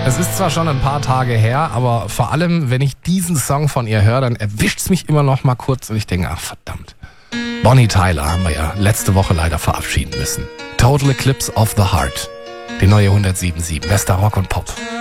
Es ist zwar schon ein paar Tage her, aber vor allem, wenn ich diesen Song von ihr höre, dann erwischt es mich immer noch mal kurz und ich denke, ach verdammt. Bonnie Tyler haben wir ja letzte Woche leider verabschieden müssen. Total Eclipse of the Heart. Die neue 107.7. Bester Rock und Pop.